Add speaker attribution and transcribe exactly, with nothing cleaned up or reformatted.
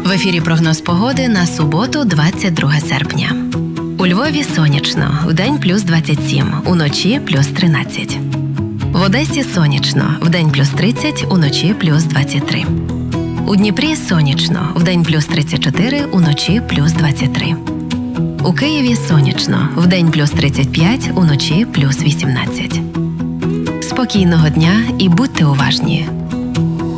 Speaker 1: В ефірі прогноз погоди на суботу, двадцять друге серпня. У Львові сонячно, вдень плюс двадцять сім, уночі плюс тринадцять. В Одесі сонячно, вдень плюс тридцять, уночі плюс двадцять три. У Дніпрі сонячно, вдень плюс тридцять чотири, уночі плюс двадцять три. У Києві сонячно, вдень плюс тридцять п'ять, уночі плюс вісімнадцять. Спокійного дня і будьте уважні.